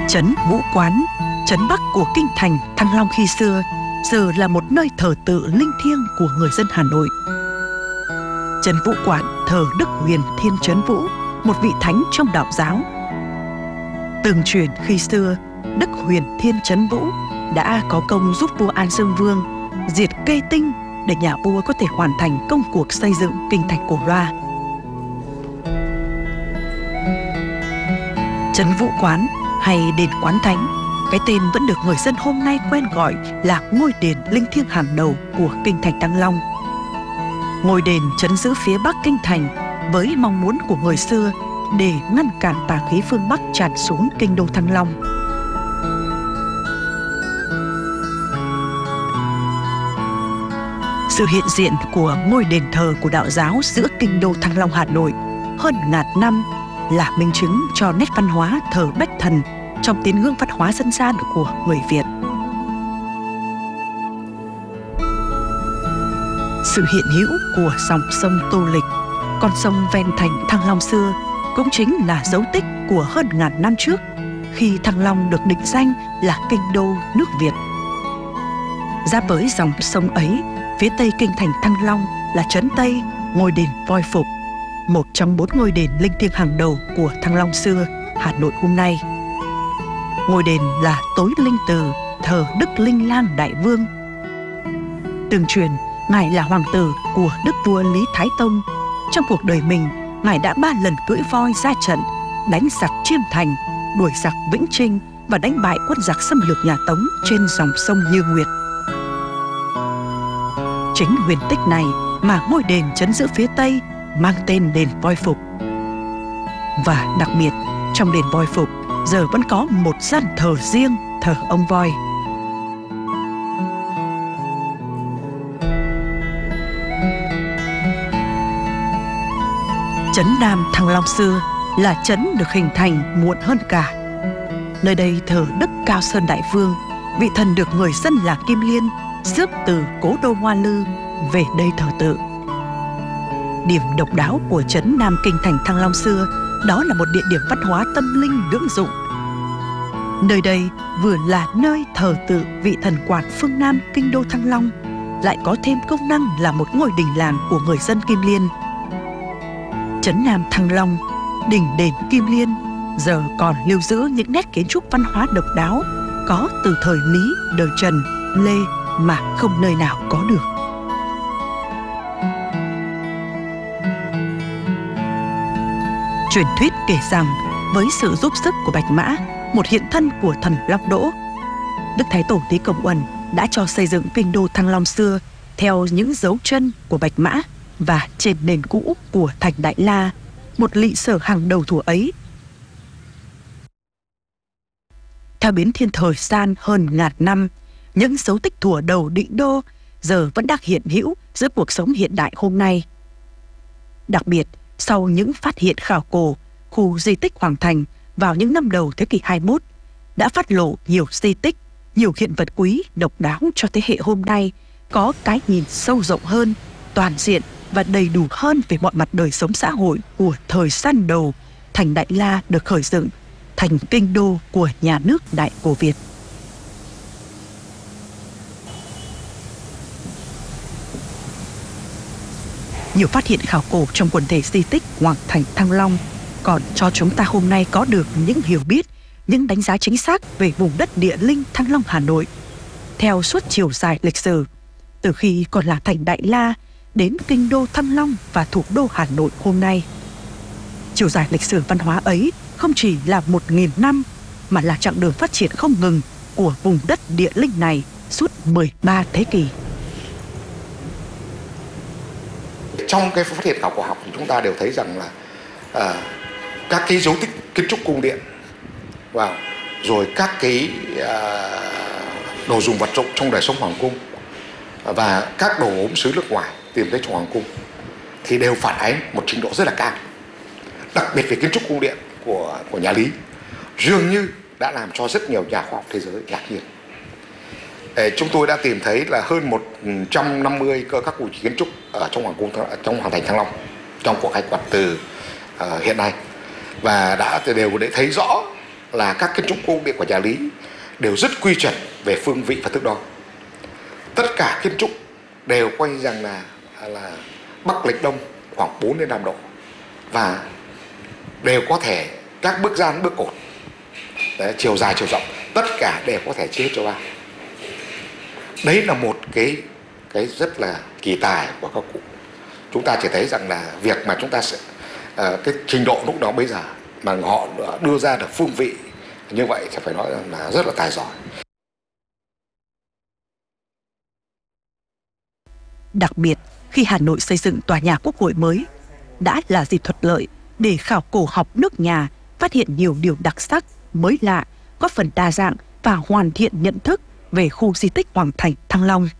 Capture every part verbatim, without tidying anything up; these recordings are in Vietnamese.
Trấn Vũ Quán, trấn Bắc của kinh thành Thăng Long khi xưa, giờ là một nơi thờ tự linh thiêng của người dân Hà Nội. Trấn Vũ Quán thờ Đức Huyền Thiên Trấn Vũ, một vị thánh trong đạo giáo. Tương truyền khi xưa, Đức Huyền Thiên Trấn Vũ đã có công giúp vua An Dương Vương diệt Kê Tinh để nhà vua có thể hoàn thành công cuộc xây dựng kinh thành Cổ Loa. Trấn Vũ Quán hay đền Quán Thánh, cái tên vẫn được người dân hôm nay quen gọi là ngôi đền linh thiêng hàng đầu của kinh thành Thăng Long. Ngôi đền trấn giữ phía bắc kinh thành với mong muốn của người xưa để ngăn cản tà khí phương Bắc tràn xuống kinh đô Thăng Long. Sự hiện diện của ngôi đền thờ của đạo giáo giữa kinh đô Thăng Long Hà Nội hơn ngàn năm là minh chứng cho nét văn hóa thờ Bách Thần trong tín ngưỡng văn hóa dân gian của người Việt. Sự hiện hữu của dòng sông Tô Lịch, con sông ven thành Thăng Long xưa, cũng chính là dấu tích của hơn ngàn năm trước khi Thăng Long được định danh là kinh đô nước Việt. Giáp với dòng sông ấy, phía tây kinh thành Thăng Long là trấn Tây, ngôi đền Voi Phục, một trong bốn ngôi đền linh thiêng hàng đầu của Thăng Long xưa, Hà Nội hôm nay. Ngôi đền là tối linh từ thờ Đức Linh Lang Đại Vương. Tương truyền, Ngài là hoàng tử của Đức vua Lý Thái Tông. Trong cuộc đời mình, Ngài đã ba lần cưỡi voi ra trận, đánh giặc Chiêm Thành, đuổi giặc Vĩnh Trinh và đánh bại quân giặc xâm lược nhà Tống trên dòng sông Như Nguyệt. Chính huyền tích này mà ngôi đền trấn giữ phía Tây mang tên đền Voi Phục. Và đặc biệt, trong đền Voi Phục giờ vẫn có một gian thờ riêng thờ ông voi. Trấn Nam Thăng Long xưa là trấn được hình thành muộn hơn cả. Nơi đây thờ Đức Cao Sơn Đại Vương, vị thần được người dân làng Kim Liên rước từ cố đô Hoa Lư về đây thờ tự. Điểm độc đáo của trấn Nam Kinh thành Thăng Long xưa đó là một địa điểm văn hóa tâm linh lưỡng dụng. Nơi đây vừa là nơi thờ tự vị thần quản phương Nam kinh đô Thăng Long, lại có thêm công năng là một ngôi đình làng của người dân Kim Liên. Trấn Nam Thăng Long, đỉnh đền Kim Liên giờ còn lưu giữ những nét kiến trúc văn hóa độc đáo có từ thời Lý, đời Trần, Lê mà không nơi nào có được. Truyền thuyết kể rằng với sự giúp sức của Bạch Mã, một hiện thân của thần Long Đỗ, Đức Thái Tổ Lý Công Uẩn đã cho xây dựng kinh đô Thăng Long xưa theo những dấu chân của Bạch Mã và trên nền cũ của thành Đại La, một lỵ sở hàng đầu thuở ấy. Theo biến thiên thời gian hơn ngàn năm, những dấu tích thuở đầu định đô giờ vẫn đang hiện hữu giữa cuộc sống hiện đại hôm nay. Đặc biệt, sau những phát hiện khảo cổ, khu di tích Hoàng Thành vào những năm đầu thế kỷ hai mươi mốt đã phát lộ nhiều di tích, nhiều hiện vật quý độc đáo cho thế hệ hôm nay có cái nhìn sâu rộng hơn, toàn diện và đầy đủ hơn về mọi mặt đời sống xã hội của thời gian đầu thành Đại La được khởi dựng thành kinh đô của nhà nước Đại Cổ Việt. Nhiều phát hiện khảo cổ trong quần thể di tích Hoàng Thành Thăng Long còn cho chúng ta hôm nay có được những hiểu biết, những đánh giá chính xác về vùng đất địa linh Thăng Long Hà Nội theo suốt chiều dài lịch sử, từ khi còn là thành Đại La đến kinh đô Thăng Long và thủ đô Hà Nội hôm nay. Chiều dài lịch sử văn hóa ấy không chỉ là một nghìn năm mà là chặng đường phát triển không ngừng của vùng đất địa linh này suốt mười ba thế kỷ. Trong cái phát hiện khảo cổ học thì chúng ta đều thấy rằng là à, các cái dấu tích kiến trúc cung điện và rồi các cái à, đồ dùng vật dụng trong đời sống hoàng cung và các đồ gốm sứ nước ngoài tìm thấy trong hoàng cung thì đều phản ánh một trình độ rất là cao. Đặc biệt về kiến trúc cung điện của của nhà Lý dường như đã làm cho rất nhiều nhà khoa học thế giới ngạc nhiên. Để chúng tôi đã tìm thấy là hơn một trăm năm mươi các cụ kiến trúc ở trong hoàng cung, trong Hoàng Thành Thăng Long trong cuộc khai quật từ uh, hiện nay, và đã đều để thấy rõ là các kiến trúc cung điện của nhà Lý đều rất quy chuẩn về phương vị và thước đo. Tất cả kiến trúc đều quay rằng là là bắc lệch đông khoảng bốn đến năm độ, và đều có thể các bước gian bước cột, đấy, chiều dài chiều rộng tất cả đều có thể chia hết cho ba. Đấy là một cái cái rất là kỳ tài của các cụ. Chúng ta chỉ thấy rằng là việc mà chúng ta sẽ uh, cái trình độ lúc đó bây giờ mà họ đưa ra được phương vị như vậy thì phải nói rằng là rất là tài giỏi. Đặc biệt khi Hà Nội xây dựng tòa nhà Quốc hội mới đã là dịp thuận lợi để khảo cổ học nước nhà phát hiện nhiều điều đặc sắc, mới lạ, góp phần đa dạng và hoàn thiện nhận thức về khu di tích Hoàng Thành Thăng Long.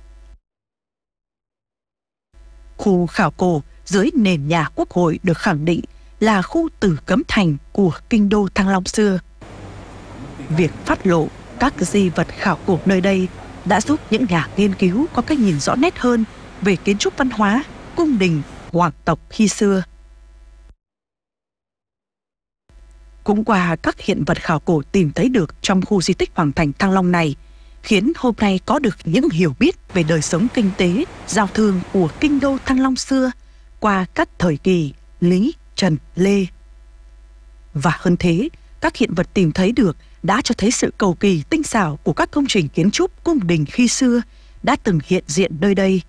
Khu khảo cổ dưới nền nhà Quốc hội được khẳng định là khu Tử Cấm Thành của kinh đô Thăng Long xưa. Việc phát lộ các di vật khảo cổ nơi đây đã giúp những nhà nghiên cứu có cái nhìn rõ nét hơn về kiến trúc văn hóa, cung đình, hoàng tộc khi xưa. Cũng qua các hiện vật khảo cổ tìm thấy được trong khu di tích Hoàng Thành Thăng Long này, khiến hôm nay có được những hiểu biết về đời sống kinh tế, giao thương của kinh đô Thăng Long xưa qua các thời kỳ Lý, Trần, Lê. Và hơn thế, các hiện vật tìm thấy được đã cho thấy sự cầu kỳ tinh xảo của các công trình kiến trúc cung đình khi xưa đã từng hiện diện nơi đây.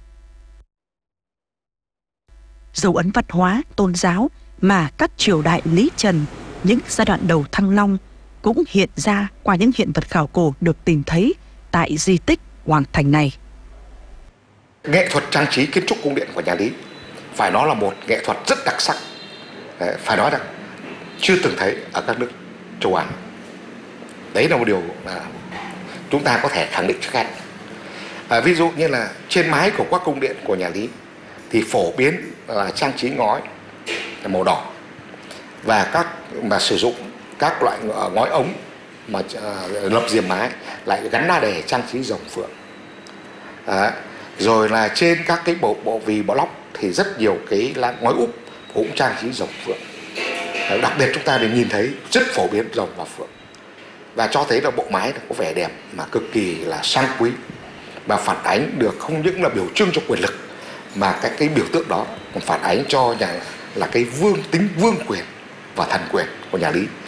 Dấu ấn văn hóa, tôn giáo mà các triều đại Lý Trần, những giai đoạn đầu Thăng Long cũng hiện ra qua những hiện vật khảo cổ được tìm thấy tại di tích Hoàng Thành này. Nghệ thuật trang trí kiến trúc cung điện của nhà Lý phải nói là một nghệ thuật rất đặc sắc. Đấy, phải nói rằng chưa từng thấy ở các nước châu Á. Đấy là một điều là chúng ta có thể khẳng định trước hết. À, ví dụ như là trên mái của các cung điện của nhà Lý thì phổ biến là trang trí ngói màu đỏ, và các mà sử dụng các loại ngói ống mà uh, lập diềm mái lại gắn la đề trang trí rồng phượng. À, rồi là trên các cái bộ bộ vì bộ lóc thì rất nhiều cái lá ngói úp cũng trang trí rồng phượng. À, đặc biệt chúng ta đều nhìn thấy rất phổ biến rồng và phượng, và cho thấy là bộ mái có vẻ đẹp mà cực kỳ là sang quý, và phản ánh được không những là biểu trưng cho quyền lực mà cái cái biểu tượng đó còn phản ánh cho nhà là cái vương tính vương quyền và thần quyền của nhà Lý.